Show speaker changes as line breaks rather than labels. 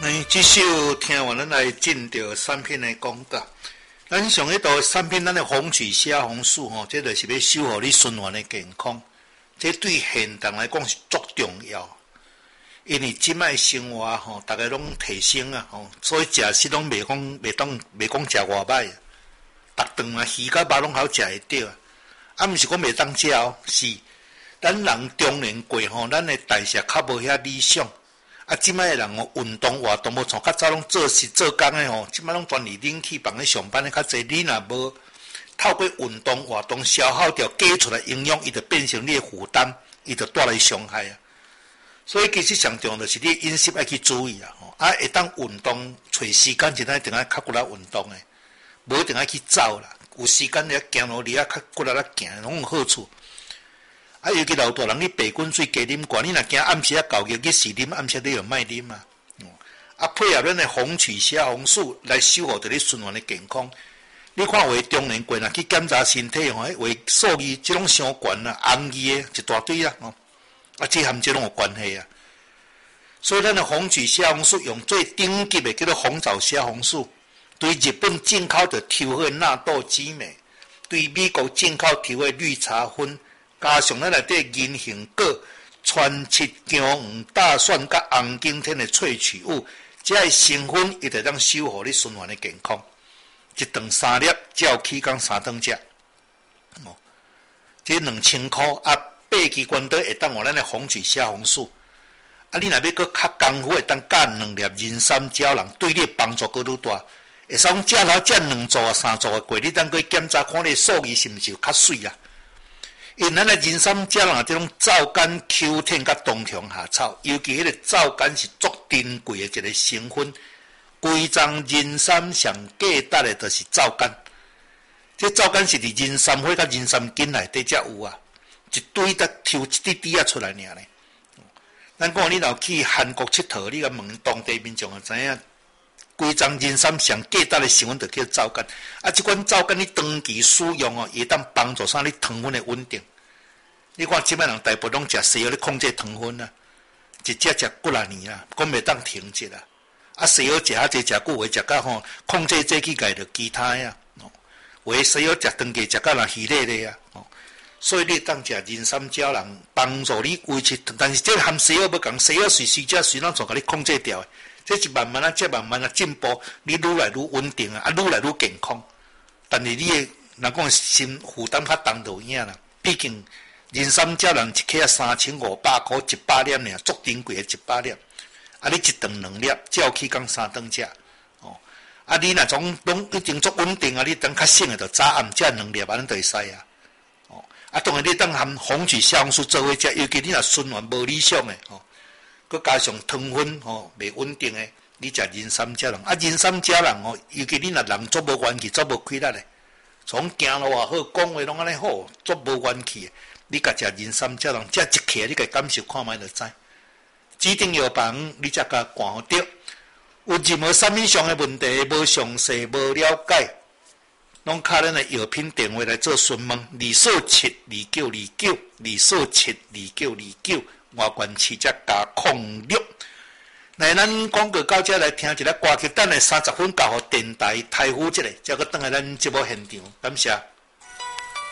这首听完，咱来进到产品的广告。咱上迄道产品，咱的红曲虾红素吼，这就是要守护你循环的健康。这对现代来讲是足重要，因为即摆生活吼，大家拢提升啊吼，所以食食拢袂讲食外歹，逐顿啊鱼甲肉拢好食会着啊，毋是讲袂当食哦，是咱人中年过吼，咱的代谢较无遐理想。啊，即摆的人哦，运动活动无像较早拢做事做工的吼，即摆拢专伫冷气房咧上班的较侪。你若无透过运动活动消耗掉加出来营养，伊就变成你的负担，伊就带来伤害啊。所以其实上重要就是你饮食要去注意啊，吼啊，会当运动，找时间一定爱较骨力运动的，无一定爱去走啦。有时间你行路，你较骨力来行，拢有好处。啊，尤其老大人，你白滚水加啉寡，你若惊暗时啊搞热，你时啉，暗时你就莫啉啊。啊，配合咱的红曲虾红素来守护着你循环的健康。你看为中年过若去检查身体吼，为数字即种伤悬啊，红字的一大堆啊，啊，这含即种有关系啊。所以咱的红曲虾红素用最顶级的叫做红枣虾红素，对日本进口的抽好纳豆激酶，对美国进口抽的绿茶酚。加上咱内底银杏果、川七姜黄、大蒜甲红景天的萃取物，这些成分伊就当守护你循环的健康。一顿3粒，照起工3顿食。哦，这2000块啊，8支关刀会当换咱的红曲虾红素。啊，你若要搁较功夫，会当加2粒人参胶囊，对你帮助搁愈大。会使讲食头食2组啊、3组啊过，你当去检查看你数字是毋是较水啊？因咱的人参胶囊这种皂苷 Q10 甲冬虫夏草，尤其迄个皂苷是足珍贵的一个成分。规张人参上价值的就是皂苷，这皂苷是伫人参花甲人参根内底才有啊，一堆才抽一滴滴啊出来尔咧。咱讲你若去韩国佚佗，你甲问当地民众就知影。规张人参上价值的成分就叫皂苷，啊，这款皂苷你长期使用哦，会当帮助啥你糖分的稳定。你看即摆人大部分拢食西药咧控制糖分啊，一食食几啊年啊，讲袂当停止啦。啊，西药食啊济食久，会食到吼控制这去改着其他呀，为西药食长期食到若稀咧咧啊，所以你当食人参胶囊帮助你维持，但是这含西药要共，西药随时咱从甲你控制掉的。这是慢慢啊，这慢慢啊进步，你愈来愈稳定啊，愈来愈健康。但是你的若讲心负担较重就有影啦。毕竟人参胶囊一克啊3500块100粒尔，足珍贵的100粒。啊，你一顿2粒，照起工3顿食。哦，啊，你若种拢一定足稳定啊，你当较省的就早暗食2粒，安尼就会使啊。哦，啊，当然你当含红曲虾红素做伙食，尤其你若循环无理想的哦。佮加上糖分吼袂稳定诶，你食人参胶囊啊，人参胶囊哦，尤其你若人足无元气、足无气力诶，从行路也好，讲话拢安尼好，足无元气诶，你甲食人参胶囊，食一克你甲感受看觅就知。指定药房你才甲看着，有任何产品上诶问题，无详细、无了解，拢敲咱诶药品电话来做询问，2472929，2472929。外观市则加06。来，咱广告到这来听一个歌曲，等下30分交互电台台呼一个，才搁转来咱节目现场，感谢。